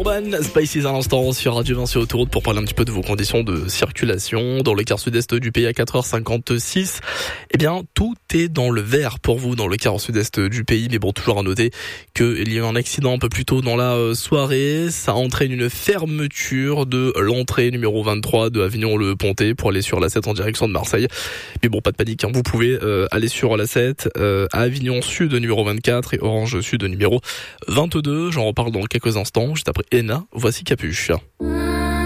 Urban Spices à l'instant sur Radio 20 sur Autoroute pour parler un petit peu de vos conditions de circulation. Dans le quart sud-est du pays à 4h56, eh bien, tout est dans le vert pour vous dans le quart sud-est du pays. Mais bon, toujours à noter qu'il y a eu un accident un peu plus tôt dans la soirée. Ça entraîne une fermeture de l'entrée numéro 23 de Avignon-le-Pontet pour aller sur la 7 en direction de Marseille. Mais bon, pas de panique, hein. Vous pouvez aller sur la 7 à Avignon Sud numéro 24 et Orange Sud numéro 22. J'en reparle dans quelques instants. Juste après Enna, voici Capuche.